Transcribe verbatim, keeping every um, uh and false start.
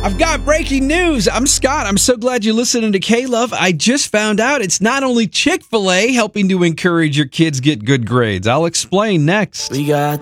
I've got breaking news. I'm Scott. I'm so glad you're listening to K-Love. I just found out it's not only Chick-fil-A helping to encourage your kids get good grades. I'll explain next. We got